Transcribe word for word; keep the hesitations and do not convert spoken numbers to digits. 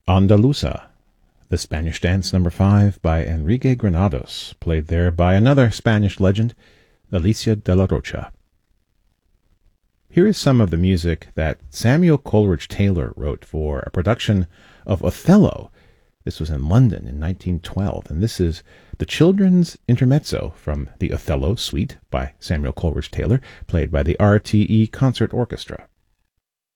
Andaluza, the Spanish Dance number five by Enrique Granados, played there by another Spanish legend, Alicia de la Rocha. Here is some of the music that Samuel Coleridge Taylor wrote for a production of Othello. This was in London in nineteen twelve, and this is the Children's Intermezzo from the Othello Suite by Samuel Coleridge Taylor, played by the R T E Concert Orchestra.